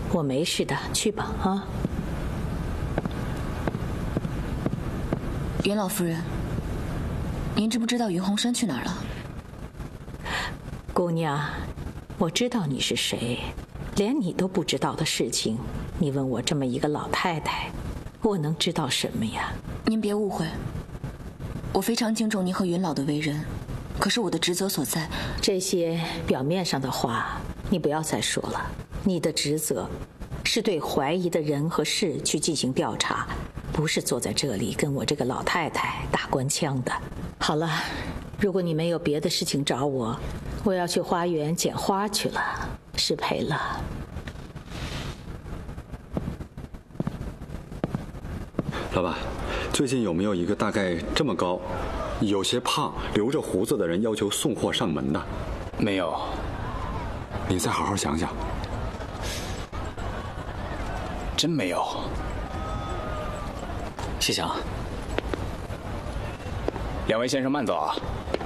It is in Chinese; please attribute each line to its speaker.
Speaker 1: 我没事的，去吧啊。
Speaker 2: 袁老夫人，您知不知道于洪生去哪儿了？
Speaker 1: 姑娘，我知道你是谁，连你都不知道的事情，你问我这么一个老太太，我能知道什么呀？
Speaker 2: 您别误会，我非常敬重您和云老的为人，可是我的职责所在，
Speaker 1: 这些表面上的话你不要再说了。你的职责是对怀疑的人和事去进行调查，不是坐在这里跟我这个老太太打官腔的。好了，如果你没有别的事情找我，我要去花园捡花去了，失陪了。
Speaker 3: 老板，最近有没有一个大概这么高、有些胖、留着胡子的人要求送货上门的？
Speaker 4: 没有。
Speaker 3: 你再好好想想。
Speaker 4: 真没有。谢翔，两位先生慢走啊。